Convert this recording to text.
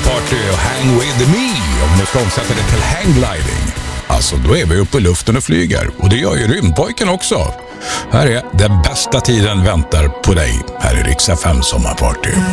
sommarparty och hang with me, om ni ska omsätta det till hanggliding. Alltså, då är vi uppe i luften och flyger. Och det gör ju Rymdpojken också. Här är den bästa tiden väntar på dig här i Rix FM sommarparty.